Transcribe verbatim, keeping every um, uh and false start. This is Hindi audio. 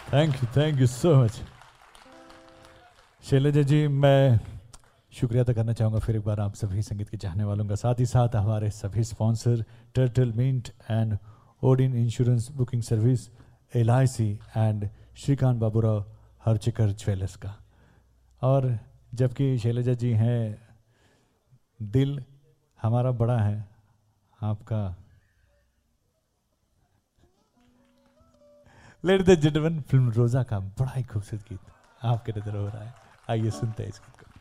Thank you thank you so much Selja जी। मैं शुक्रिया अदा करना चाहूँगा फिर एक बार आप सभी संगीत के चाहने वालों का, साथ ही साथ हमारे सभी sponsor turtle mint and Odin insurance booking service, L I C and Shrikant Baburao हरचिकर jewellers का। और जबकि शैलजा जी हैं, दिल हमारा बड़ा है, आपका लेडीज एंड जेंटलमैन फिल्म रोजा का बड़ा ही खूबसूरत गीत आपके नजर हो रहा है। आइए सुनते हैं इस गीत को।